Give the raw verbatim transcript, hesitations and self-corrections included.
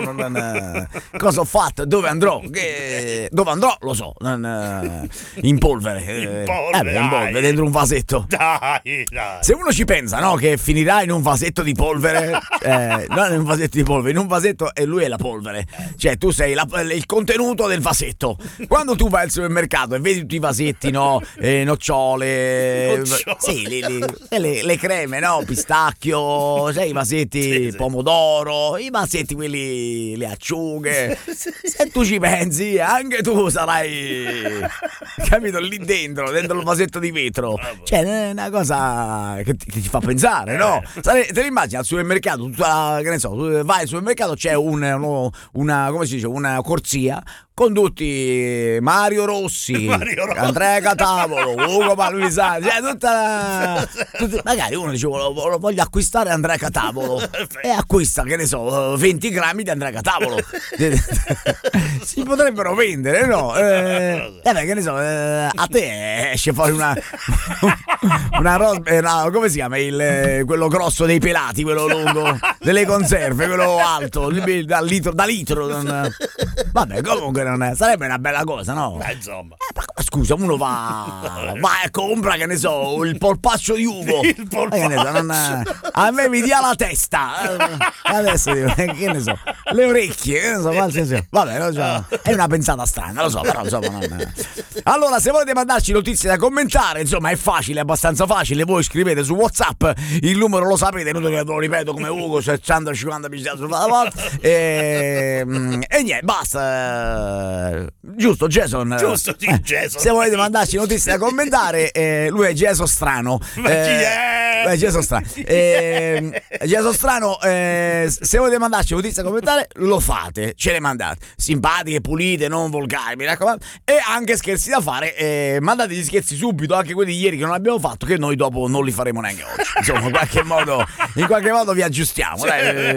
non, non, cosa ho fatto, dove andrò, che, dove andrò lo so, non, in polvere, in polvere, eh, in polvere dentro un vasetto. Dai, dai. Se uno ci pensa, no, che finirà in un vasetto di polvere, eh, non in un vasetto di polvere, in un vasetto e lui è la polvere, cioè tu sei la, il contenuto del vasetto. Quando tu vai al supermercato e vedi tutti i vasetti, no, eh, nocciole, Nocciole. sì, le, le, le, le creme, no, pistacchio, sai, i vasetti Sì, sì. pomodoro, i vasetti quelli, le acciughe. Se tu ci pensi, anche tu sarai, capito, lì dentro, dentro il vasetto di vetro. Cioè, è una cosa che ti, che ti fa pensare, no? Sare- te l'immagini al supermercato, tutta, che ne so, tu vai al supermercato, c'è un, uno- una, come si dice, una corsia con tutti Mario Rossi, Mario Rossi. Andrea Catavolo, Ugo Palmisani, cioè tutta la, tutta- magari uno dice voglio, voglio acquistare Andrea Catavolo e acquista, che ne so, venti grammi di Andrea Catavolo. Si potrebbero vendere, no? Eh, eh beh, che ne so, eh, a te esce fuori una una, ros- eh, una come si chiama il, quello grosso dei pelati, quello lungo delle conserve, quello alto da litro, da litro non- vabbè, comunque non è, sarebbe una bella cosa, no? Ma insomma, Eh, ma scusa, uno va va e compra, che ne so, il polpaccio di Ugo. Il polpaccio. Eh, che ne so, non- a me mi dia la testa. Eh, adesso dico, eh, che ne so, le orecchie, che ne so, qualsiasi- vabbè, lo so, è una pensata strana, lo so, però insomma non... Allora, se volete mandarci notizie da commentare, insomma, è facile, abbastanza facile. Voi scrivete su WhatsApp, il numero lo sapete, inutile che ve lo ripeto come Ugo, seicentocinquanta e, e niente, basta. Giusto, Jason? giusto, sì, Eh, Jason. Se volete mandarci notizie da commentare, eh, lui è Jason Strano. Ma chi è? Eh, Jason Strano. Eh, Jason Strano, eh, se volete mandarci notizie da commentare, lo fate, ce le mandate. Simpatiche, pulite, non volgari, mi raccomando. E anche scherzi da fare, eh, mandate gli scherzi subito, anche quelli di ieri che non abbiamo fatto, che noi dopo non li faremo neanche oggi. Insomma, in qualche modo, in qualche modo vi aggiustiamo. Dai.